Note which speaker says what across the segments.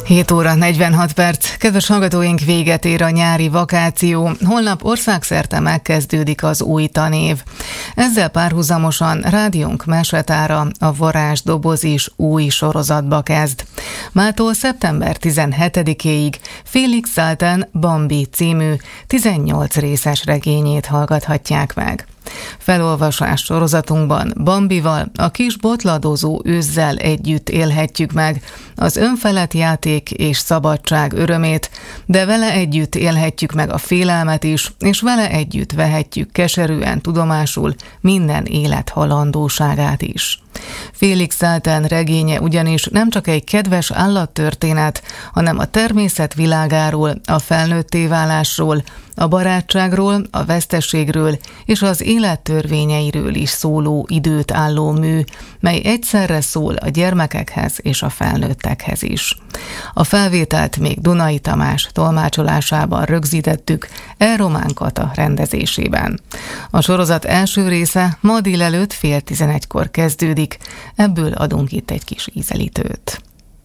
Speaker 1: 7 óra 46 perc. Kedves hallgatóink, véget ér a nyári vakáció. Holnap országszerte megkezdődik az új tanév. Ezzel párhuzamosan rádiónk Mesetára, a Varázsdoboz is új sorozatba kezd. Mától szeptember 17-éig Félix Salten Bambi című 18 részes regényét hallgathatják meg. Felolvasás sorozatunkban Bambival, a kis botladozó őzzel együtt élhetjük meg az önfelett játék és szabadság örömét, de vele együtt élhetjük meg a félelmet is, és vele együtt vehetjük keserűen tudomásul minden élet halandóságát is. Félix Salten regénye ugyanis nem csak egy kedves állattörténet, hanem a természet világáról, a felnőtté válásról, a barátságról, a veszteségről és az élet törvényeiről is szóló időt álló mű, mely egyszerre szól a gyermekekhez és a felnőttekhez is. A felvételt még Dunai Tamás tolmácsolásában rögzítettük, Román Kata rendezésében. A sorozat első része ma délelőtt 10:30-kor kezdődik, ebből adunk itt egy kis ízelítőt.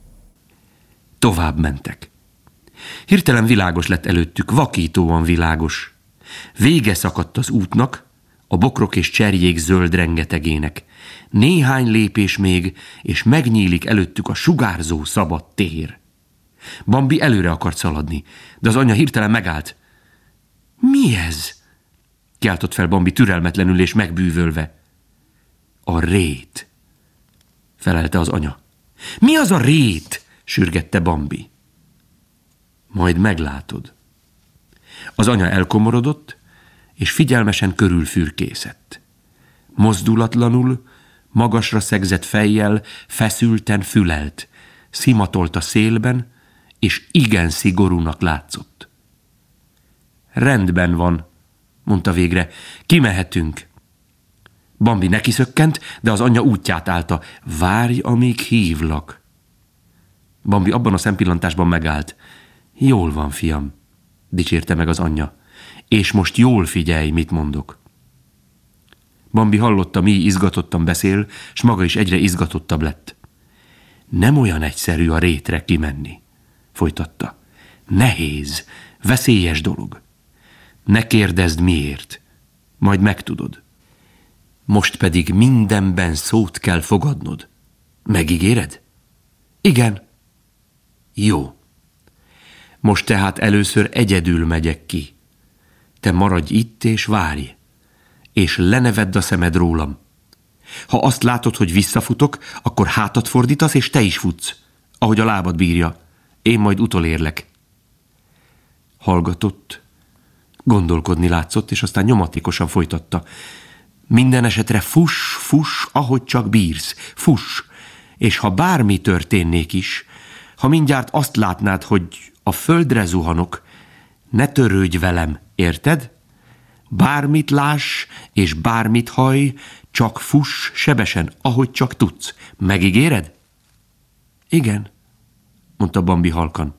Speaker 2: Tovább mentek. Hirtelen világos lett előttük, vakítóan világos. Vége szakadt az útnak, a bokrok és cserjék zöld rengetegének. Néhány lépés még, és megnyílik előttük a sugárzó szabad tér. Bambi előre akart szaladni, de az anyja hirtelen megállt. Mi ez? Kiáltott fel Bambi türelmetlenül és megbűvölve. A rét, felelte az anya. Mi az a rét? Sürgette Bambi. Majd meglátod. Az anya elkomorodott, és figyelmesen körülfürkészett. Mozdulatlanul, magasra szegzett fejjel, feszülten fülelt, szimatolt a szélben, és igen szigorúnak látszott. Rendben van, mondta végre, kimehetünk. Bambi nekiszökkent, de az anyja útját állta. Várj, amíg hívlak. Bambi abban a szempillantásban megállt. Jól van, fiam, dicsérte meg az anyja. És most jól figyelj, mit mondok. Bambi hallotta, mi izgatottan beszél, s maga is egyre izgatottabb lett. Nem olyan egyszerű a rétre kimenni, folytatta. Nehéz, veszélyes dolog. Ne kérdezd miért, majd megtudod. Most pedig mindenben szót kell fogadnod. Megígéred? Igen. Jó. Most tehát először egyedül megyek ki. Te maradj itt és várj, és lenevedd a szemed rólam. Ha azt látod, hogy visszafutok, akkor hátat fordítasz, és te is futsz, ahogy a lábad bírja. Én majd utolérlek. Hallgatott, gondolkodni látszott, és aztán nyomatékosan folytatta. Minden esetre fuss, ahogy csak bírsz, fuss, és ha bármi történnék is, ha mindjárt azt látnád, hogy a földre zuhanok, ne törődj velem, érted? Bármit láss, és bármit hallj, csak fuss sebesen, ahogy csak tudsz. Megígéred? Igen, mondta Bambi halkan.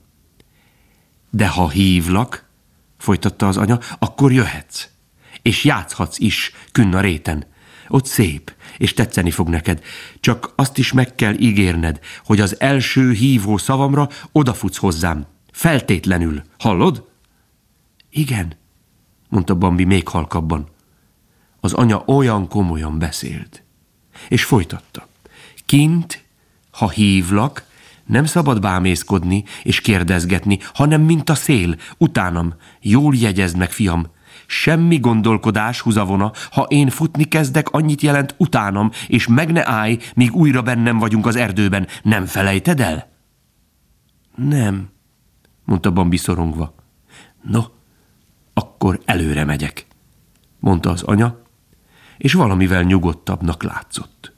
Speaker 2: De ha hívlak, folytatta az anya, akkor jöhetsz. És játszhatsz is künn a réten. Ott szép, és tetszeni fog neked. Csak azt is meg kell ígérned, hogy az első hívó szavamra odafutsz hozzám. Feltétlenül. Hallod? Igen, mondta Bambi még halkabban. Az anya olyan komolyan beszélt. És folytatta. Kint, ha hívlak, nem szabad bámészkodni és kérdezgetni, hanem mint a szél, utánam. Jól jegyezd meg, fiam. Semmi gondolkodás, húzavona, ha én futni kezdek, annyit jelent utánam, és meg ne állj, míg újra bennem vagyunk az erdőben. Nem felejted el? Nem, mondta Bambi szorongva. No, akkor előre megyek, mondta az anya, és valamivel nyugodtabbnak látszott.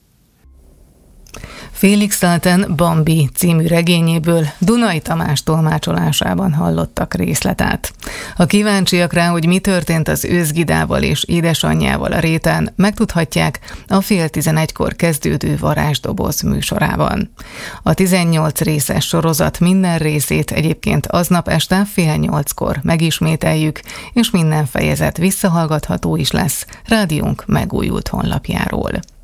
Speaker 1: Félix Salten Bambi című regényéből Dunai Tamás tolmácsolásában hallottak részletet. Ha kíváncsiak rá, hogy mi történt az őzgidával és édesanyjával a réten, megtudhatják a 10:30-kor kezdődő Varázsdoboz műsorában. A 18 részes sorozat minden részét egyébként aznap este 7:30-kor megismételjük, és minden fejezet visszahallgatható is lesz rádiónk megújult honlapjáról.